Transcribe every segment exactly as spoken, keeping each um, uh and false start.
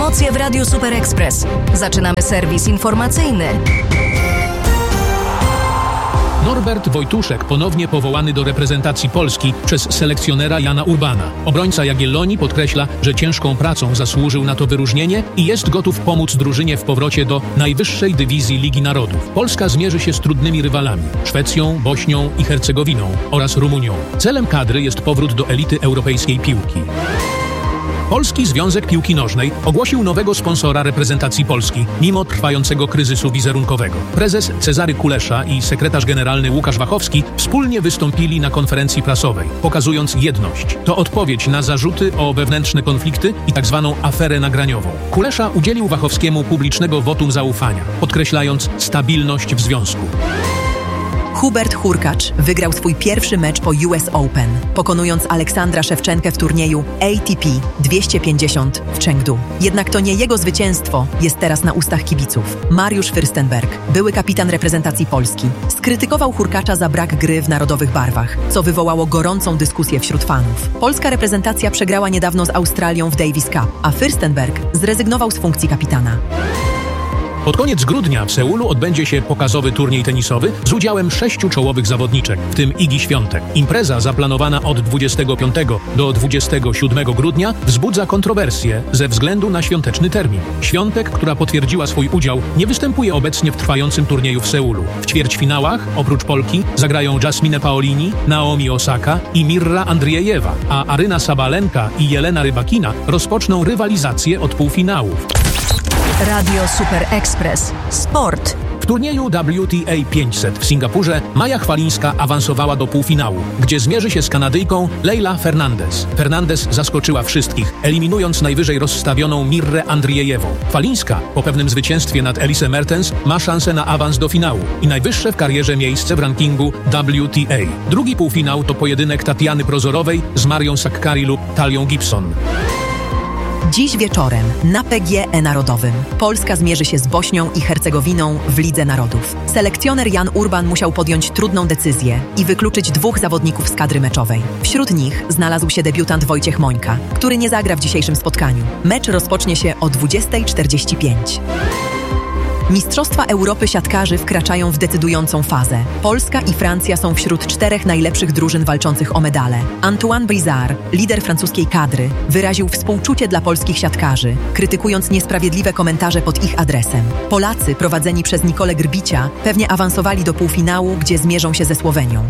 Emocje w Radiu Super Express. Zaczynamy serwis informacyjny. Norbert Wojtuszek ponownie powołany do reprezentacji Polski przez selekcjonera Jana Urbana. Obrońca Jagiellonii podkreśla, że ciężką pracą zasłużył na to wyróżnienie i jest gotów pomóc drużynie w powrocie do najwyższej dywizji Ligi Narodów. Polska zmierzy się z trudnymi rywalami – Szwecją, Bośnią i Hercegowiną oraz Rumunią. Celem kadry jest powrót do elity europejskiej piłki. Polski Związek Piłki Nożnej ogłosił nowego sponsora reprezentacji Polski, mimo trwającego kryzysu wizerunkowego. Prezes Cezary Kulesza i sekretarz generalny Łukasz Wachowski wspólnie wystąpili na konferencji prasowej, pokazując jedność. To odpowiedź na zarzuty o wewnętrzne konflikty i tzw. aferę nagraniową. Kulesza udzielił Wachowskiemu publicznego wotum zaufania, podkreślając stabilność w związku. Hubert Hurkacz wygrał swój pierwszy mecz po U S Open, pokonując Aleksandra Szewczenkę w turnieju A T P dwieście pięćdziesiąt w Chengdu. Jednak to nie jego zwycięstwo jest teraz na ustach kibiców. Mariusz Fürstenberg, były kapitan reprezentacji Polski, skrytykował Hurkacza za brak gry w narodowych barwach, co wywołało gorącą dyskusję wśród fanów. Polska reprezentacja przegrała niedawno z Australią w Davis Cup, a Fürstenberg zrezygnował z funkcji kapitana. Pod koniec grudnia w Seulu odbędzie się pokazowy turniej tenisowy z udziałem sześciu czołowych zawodniczek, w tym Igi Świątek. Impreza zaplanowana od dwudziestego piątego do dwudziestego siódmego grudnia wzbudza kontrowersje ze względu na świąteczny termin. Świątek, która potwierdziła swój udział, nie występuje obecnie w trwającym turnieju w Seulu. W ćwierćfinałach, oprócz Polki, zagrają Jasmine Paolini, Naomi Osaka i Mirra Andriejewa, a Aryna Sabalenka i Jelena Rybakina rozpoczną rywalizację od półfinałów. Radio Super Express. Sport. W turnieju W T A pięćset w Singapurze Maja Chwalińska awansowała do półfinału, gdzie zmierzy się z Kanadyjką Leila Fernandez. Fernandez zaskoczyła wszystkich, eliminując najwyżej rozstawioną Mirrę Andriejewą. Chwalińska po pewnym zwycięstwie nad Elise Mertens ma szansę na awans do finału i najwyższe w karierze miejsce w rankingu W T A. Drugi półfinał to pojedynek Tatiany Prozorowej z Marią Sakkari lub Talią Gibson. Dziś wieczorem na P G E Narodowym Polska zmierzy się z Bośnią i Hercegowiną w Lidze Narodów. Selekcjoner Jan Urban musiał podjąć trudną decyzję i wykluczyć dwóch zawodników z kadry meczowej. Wśród nich znalazł się debiutant Wojciech Mońka, który nie zagra w dzisiejszym spotkaniu. Mecz rozpocznie się o dwudziesta czterdzieści pięć. Mistrzostwa Europy siatkarzy wkraczają w decydującą fazę. Polska i Francja są wśród czterech najlepszych drużyn walczących o medale. Antoine Brizard, lider francuskiej kadry, wyraził współczucie dla polskich siatkarzy, krytykując niesprawiedliwe komentarze pod ich adresem. Polacy, prowadzeni przez Nicolę Grbicia, pewnie awansowali do półfinału, gdzie zmierzą się ze Słowenią.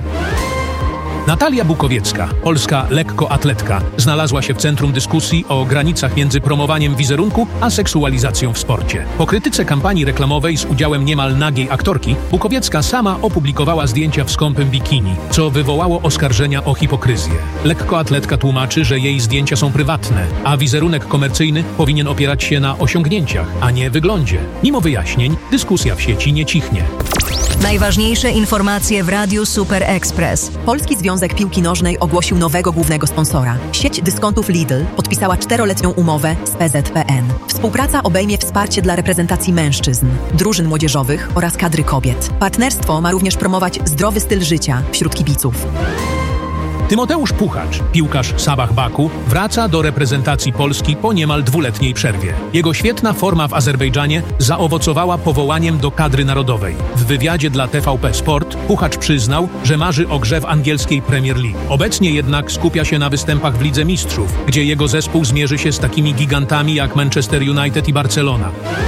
Natalia Bukowiecka, polska lekkoatletka, znalazła się w centrum dyskusji o granicach między promowaniem wizerunku a seksualizacją w sporcie. Po krytyce kampanii reklamowej z udziałem niemal nagiej aktorki, Bukowiecka sama opublikowała zdjęcia w skąpym bikini, co wywołało oskarżenia o hipokryzję. Lekkoatletka tłumaczy, że jej zdjęcia są prywatne, a wizerunek komercyjny powinien opierać się na osiągnięciach, a nie wyglądzie. Mimo wyjaśnień, dyskusja w sieci nie cichnie. Najważniejsze informacje w Radiu Super Express. Polski Związek Piłki Nożnej ogłosił nowego głównego sponsora. Sieć dyskontów Lidl podpisała czteroletnią umowę z P Z P N. Współpraca obejmie wsparcie dla reprezentacji mężczyzn, drużyn młodzieżowych oraz kadry kobiet. Partnerstwo ma również promować zdrowy styl życia wśród kibiców. Tymoteusz Puchacz, piłkarz Sabah Baku, wraca do reprezentacji Polski po niemal dwuletniej przerwie. Jego świetna forma w Azerbejdżanie zaowocowała powołaniem do kadry narodowej. W wywiadzie dla T V P Sport Puchacz przyznał, że marzy o grze w angielskiej Premier League. Obecnie jednak skupia się na występach w Lidze Mistrzów, gdzie jego zespół zmierzy się z takimi gigantami jak Manchester United i Barcelona.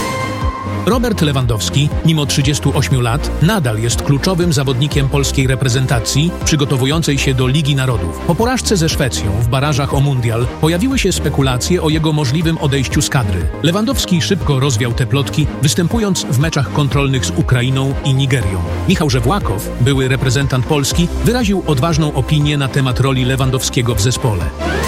Robert Lewandowski, mimo trzydziestu ośmiu lat, nadal jest kluczowym zawodnikiem polskiej reprezentacji przygotowującej się do Ligi Narodów. Po porażce ze Szwecją w barażach o mundial pojawiły się spekulacje o jego możliwym odejściu z kadry. Lewandowski szybko rozwiał te plotki, występując w meczach kontrolnych z Ukrainą i Nigerią. Michał Żewłakow, były reprezentant Polski, wyraził odważną opinię na temat roli Lewandowskiego w zespole.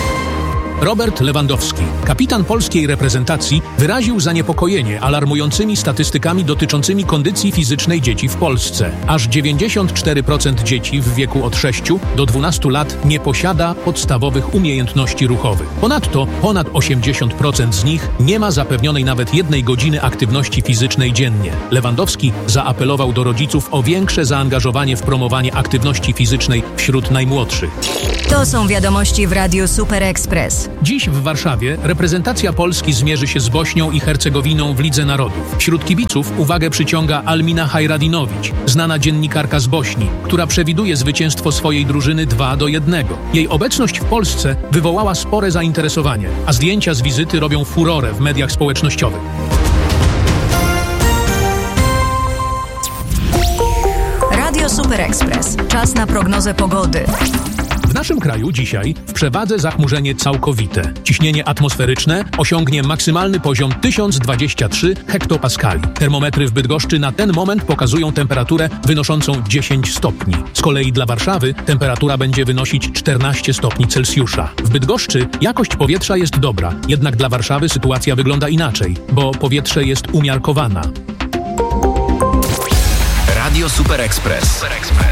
Robert Lewandowski, kapitan polskiej reprezentacji, wyraził zaniepokojenie alarmującymi statystykami dotyczącymi kondycji fizycznej dzieci w Polsce. Aż dziewięćdziesiąt cztery procent dzieci w wieku od sześciu do dwunastu lat nie posiada podstawowych umiejętności ruchowych. Ponadto ponad osiemdziesiąt procent z nich nie ma zapewnionej nawet jednej godziny aktywności fizycznej dziennie. Lewandowski zaapelował do rodziców o większe zaangażowanie w promowanie aktywności fizycznej wśród najmłodszych. To są wiadomości w Radiu Super Express. Dziś w Warszawie reprezentacja Polski zmierzy się z Bośnią i Hercegowiną w Lidze Narodów. Wśród kibiców uwagę przyciąga Almina Hajradinowicz, znana dziennikarka z Bośni, która przewiduje zwycięstwo swojej drużyny dwa do jednego. Jej obecność w Polsce wywołała spore zainteresowanie, a zdjęcia z wizyty robią furorę w mediach społecznościowych. Radio Super Express. Czas na prognozę pogody. W naszym kraju dzisiaj w przewadze zachmurzenie całkowite. Ciśnienie atmosferyczne osiągnie maksymalny poziom tysiąc dwadzieścia trzy hektopaskali. Termometry w Bydgoszczy na ten moment pokazują temperaturę wynoszącą dziesięć stopni. Z kolei dla Warszawy temperatura będzie wynosić czternaście stopni Celsjusza. W Bydgoszczy jakość powietrza jest dobra, jednak dla Warszawy sytuacja wygląda inaczej, bo powietrze jest umiarkowana. Radio Super Express. Super Express.